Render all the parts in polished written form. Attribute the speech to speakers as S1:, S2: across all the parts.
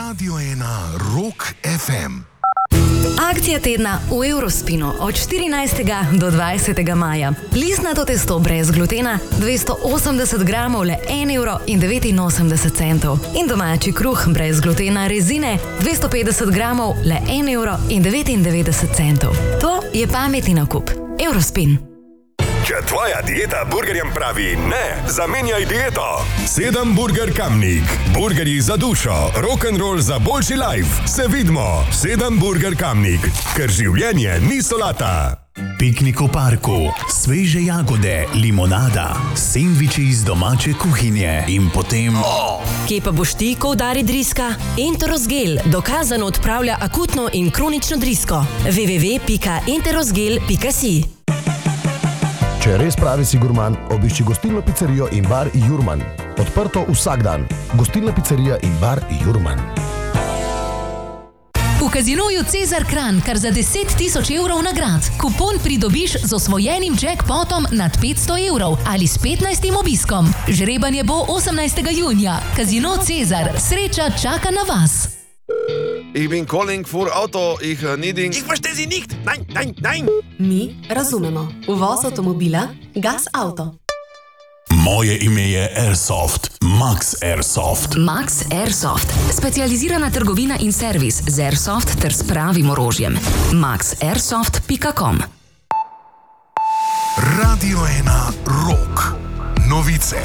S1: Radio 1 Rock FM.
S2: Akcija tedna v Eurospinu od 14. do 20. maja. Listnato testo brez glutena 280 gramov le 1,89 €. In domači kruh brez glutena rezine 250 gramov le 1,99 €. To je pametni nakup. Eurospin.
S3: Če tvoja dieta burgerjem pravi ne, zamenjaj dieto. 7 Burger Kamnik. Burgerji za dušo, rock'n'roll za boljši life. Se vidimo. 7 Burger Kamnik. Ker življenje ni solata.
S4: Piknik v parku, sveže jagode, limonada, sendviči iz domače kuhinje in potem...
S5: Kje pa boš ti, ko udari driska? Enterosgel dokazano odpravlja akutno in kronično drisko. www.enterosgel.si.
S6: Če res pravi si gurman, obišči gostilno pizzerijo in bar Jurman. Odprto vsak dan. Gostilna pizzerija in bar Jurman.
S7: V Casinoju Cezar Kranj kar za 10 000 € nagrad. Kupon pridobiš z osvojenim jackpotom nad 500 € ali s 15. obiskom. Žrebanje bo 18. junija. Casino Cezar. Sreča čaka na vas.
S8: Ich bin calling for Auto, ich needing...
S9: Ich verstehe Sie nicht! Nein, nein, nein!
S10: Mi razumemo. Uvoz avtomobila Gas Auto.
S4: Moje ime je Airsoft. Max Airsoft.
S2: Max Airsoft. Specializirana trgovina in servis z Airsoft ter s pravim orožjem. maxairsoft.com.
S1: Radio 1 Rock. Novice.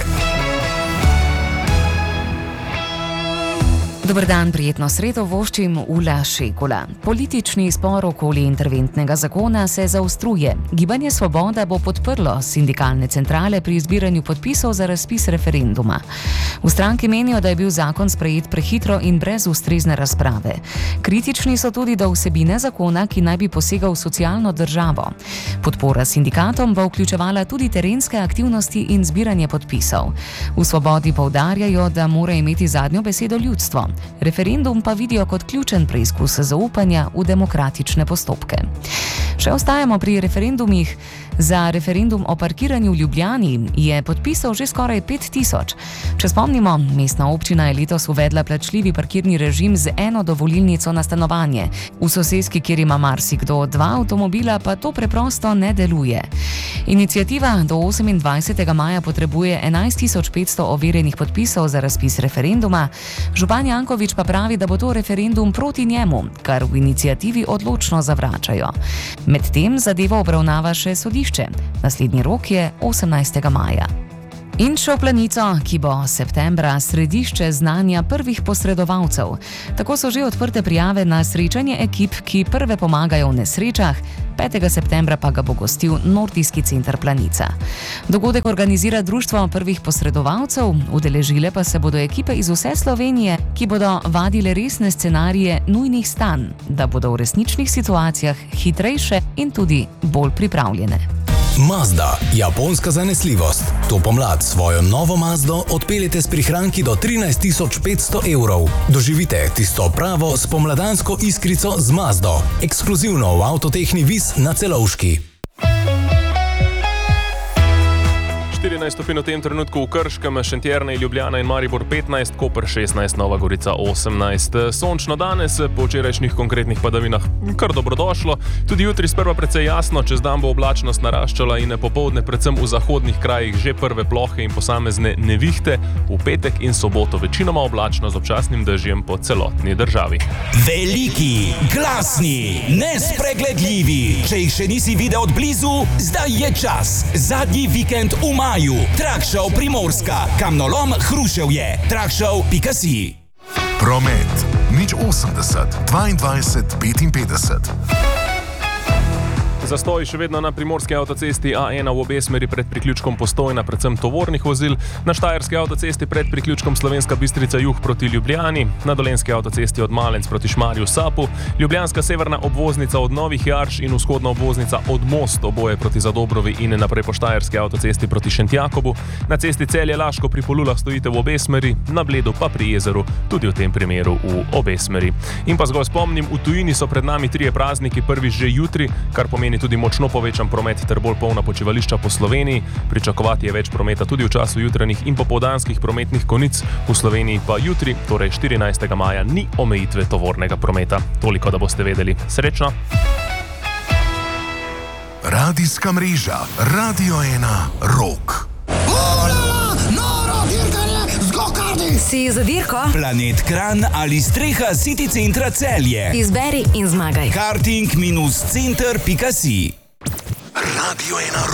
S11: Dober dan, prijetno sredo voščim Ula Šekula. Politični spor okoli interventnega zakona se zaostruje. Gibanje Svoboda bo podprlo sindikalne centrale pri zbiranju podpisov za razpis referenduma. V stranki menijo, da je bil zakon sprejet prehitro in brez ustrezne razprave. Kritični so tudi do vsebine zakona, ki naj bi posegal v socialno državo. Podpora sindikatom bo vključevala tudi terenske aktivnosti in zbiranje podpisov. V Svobodi poudarjajo, da mora imeti zadnjo besedo ljudstvo. Referendum pa vidijo kot ključen preizkus zaupanja v demokratične postopke. Še ostajamo pri referendumih. Za referendum o parkiranju v Ljubljani je podpisal že skoraj 5000. Če spomnimo, mestna občina je letos uvedla plačljivi parkirni režim z eno dovolilnico na stanovanje. V soseski, kjer ima marsikdo 2 avtomobila, pa to preprosto ne deluje. Iniciativa do 28. maja potrebuje 11.500 overjenih podpisov za razpis referenduma. Župan Janković pa pravi, da bo to referendum proti njemu, kar v iniciativi odločno zavračajo. Medtem zadevo obravnava še sodišče. Naslednji rok je 18. maja. In še v Planico, ki bo septembra središče znanja prvih posredovalcev. Tako so že odprte prijave na srečanje ekip, ki prve pomagajo v nesrečah. 5. septembra pa ga bo gostil Nordijski center Planica. Dogodek organizira Društvo prvih posredovalcev, udeležile pa se bodo ekipe iz vse Slovenije, ki bodo vadile resne scenarije nujnih stanj, da bodo v resničnih situacijah hitrejše in tudi bolj pripravljene.
S12: Mazda, japonska zanesljivost. To pomlad svojo novo Mazdo odpeljete s prihranki do 13.500 €. Doživite tisto pravo spomladansko iskrico z Mazdo. Ekskluzivno v Avtotehni Vis na Celovški.
S13: 14 stopinj v tem trenutku v Krškem, Šentjerne, Ljubljana in Maribor 15, Koper 16, Nova Gorica 18. Sončno danes, po včerajšnjih konkretnih padavinah kar dobrodošlo. Tudi jutri sprva precej jasno, čez dan bo oblačnost naraščala in popoldne predvsem v zahodnih krajih že prve plohe in posamezne nevihte. V petek in soboto večinoma oblačno z občasnim dežjem po celotni državi.
S9: Veliki, glasni, nespregledljivi. Če jih še nisi videl od blizu, zdaj je čas. Zadnji vikend v maju. Truck Show Primorska, Kamnolom Hruševje, truckshow.si.
S1: Promet 080 22 55.
S13: Zastoj še vedno na primorski avtocesti A1 v obe smeri pred priključkom Postojna, predvsem tovornih vozil, na štajerski avtocesti pred priključkom Slovenska Bistrica jug proti Ljubljani, na dolenjski avtocesti od Malenc proti Šmarju Sapu, ljubljanska severna obvoznica od Novih Jarš in vzhodna obvoznica od Most, oboje proti Zadobrovi in naprej po štajerski avtocesti proti Šentjakobu, na cesti Celje-Laško pri Polulah stojite v obe smeri, na Bledu pa pri jezeru, tudi v tem primeru v obe smeri. In pa zgolj spomnim, v tujini so pred nami 3 prazniki, prvi že jutri, kar pomeni tudi močno povečan promet ter bolj polna počivališča po Sloveniji. Pričakovati je več prometa tudi v času jutranjih in popoldanskih prometnih konic. V Sloveniji pa jutri, torej 14. maja, ni omejitve tovornega prometa. Toliko, da boste vedeli. Srečno!
S1: Radijska mreža Radio 1 Rock.
S2: Si za dirko?
S9: Planet Kranj ali streha City centra Celje.
S2: Izberi in zmagaj.
S9: Karting-center.si
S1: Radio 1